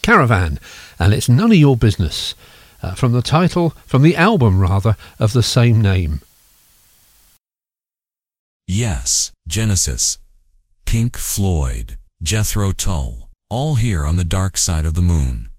Caravan, and it's None of Your Business, from the album of the same name. Yes, Genesis, Pink Floyd, Jethro Tull, all here on the dark side of the moon.